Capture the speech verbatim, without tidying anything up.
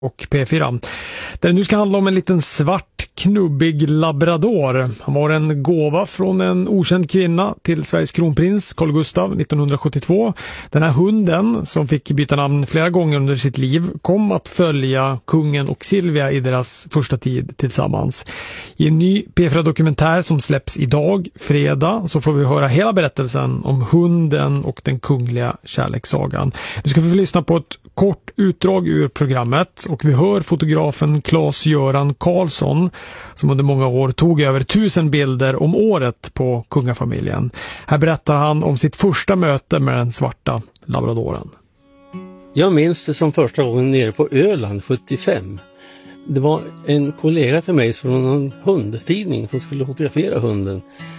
och P fyra. Det nu ska handla om en liten svart knubbig labrador. Han var en gåva från en okänd kvinna till Sveriges kronprins Carl Gustaf nittonhundrasjuttiotvå. Den här hunden, som fick byta namn flera gånger under sitt liv, kom att följa kungen och Silvia i deras första tid tillsammans. I en ny P fyra-dokumentär som släpps idag, fredag, så får vi höra hela berättelsen om hunden och den kungliga kärlekssagan. Nu ska vi få lyssna på ett kort utdrag ur programmet och vi hör fotografen Claes-Göran Karlsson som under många år tog över tusen bilder om året på kungafamiljen. Här berättar han om sitt första möte med den svarta labradoren. Jag minns det som första gången nere på Öland sjuttiofem. Det var en kollega till mig från en hundtidning som skulle fotografera hunden.